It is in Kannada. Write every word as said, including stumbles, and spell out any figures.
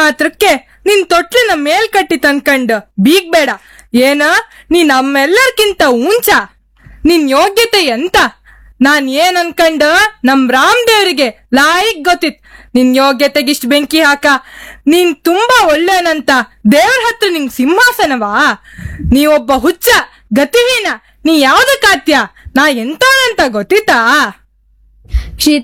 ಮಾತ್ರಕ್ಕೆ ನಿನ್ ತೊಟ್ಲಿನ ಮೇಲ್ಕಟ್ಟಿ ತನ್ಕಂಡ್ ಬೀಗ್ಬೇಡ. ಏನ ನೀ ನಮ್ಮೆಲ್ಲರ್ಕಿಂತ ಉಂಚ? ನಿನ್ ಯೋಗ್ಯತೆ ಎಂತ? ನಾನ್ ಏನ್ ಅನ್ಕಂಡ ನಮ್ ರಾಮದೇವ್ರಿಗೆ ಲಾಯಿಗ್ ಗೊತ್ತಿತ್ ನಿನ್ ಯೋಗ್ಯತೆಗಿಷ್ಟ್ ಬೆಂಕಿ ಹಾಕ. ನೀನ್ ತುಂಬಾ ಒಳ್ಳೆನಂತ ದೇವ್ರ ಹತ್ರ ನಿಂಗ್ ಸಿಂಹಾಸನವಾ? ನೀ ಒಬ್ಬ ಹುಚ್ಚ, ಗತಿಹೀನ. ನೀ ಯಾವ್ದಕ್ಕಾತ್ಯ? ನಾ ಎಂತವನಂತ ಗೊತ್ತಿತ್ತಾ? ಕ್ಷಿತಿ